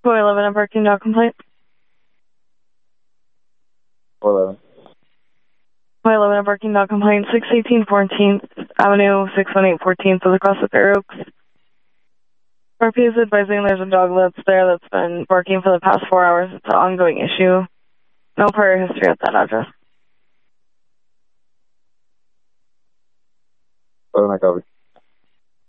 Boy 11, a barking dog complaint. 411. Boy 11, a barking dog complaint. 618 14th Avenue, 618 14th is across the Fair Oaks. RP is advising there's a dog that's there that's been barking for the past 4 hours. It's an ongoing issue. No prior history at that address. I copy.